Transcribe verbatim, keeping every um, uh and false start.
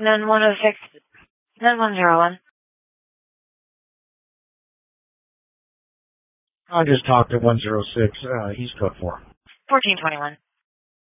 None one oh six, none one zero one. I just talked to one zero six. Uh, he's code four. fourteen twenty-one.